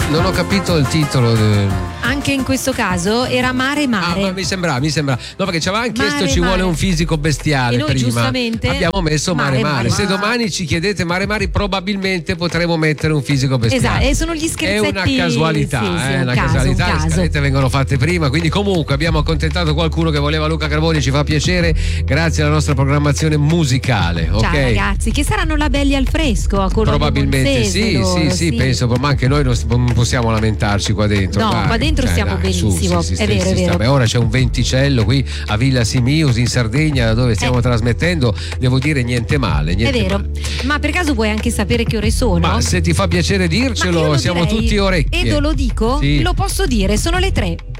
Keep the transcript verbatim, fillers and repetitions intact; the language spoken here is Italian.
Non ho capito il titolo. Del... Anche in questo caso era Mare Mare. Ah, ma mi sembra, mi sembra. No, perché ci avevano chiesto Mare, ci mare. vuole un fisico bestiale E noi prima. giustamente Abbiamo messo Mare Mare, Mare. Mare. Se domani ci chiedete Mare Mare, probabilmente potremo mettere un fisico bestiale. Esatto, e sono gli È scherzetti. una casualità, sì, sì, eh, un una caso, casualità, un le caso. scalette vengono fatte prima, quindi comunque abbiamo accontentato qualcuno che voleva Luca Carboni, ci fa piacere, grazie alla nostra programmazione musicale. Ciao Ok? ragazzi, che saranno la belli al fresco a Colombo Probabilmente Monzese, sì, loro, sì, sì, penso, ma anche noi non non possiamo lamentarci qua dentro. No, dai. qua dentro Cioè, stiamo dai, su, benissimo, sì, sì, è sì, vero, sì, è sta- vero. beh, ora c'è un venticello qui a Villa Simius in Sardegna, da dove stiamo Eh. trasmettendo, devo dire niente male, È niente vero, male. ma per caso vuoi anche sapere che ore sono? Ma se ti fa piacere Ma io dircelo, lo siamo direi. tutti orecchie. Edo, lo dico? Sì. Lo posso dire, sono le tre.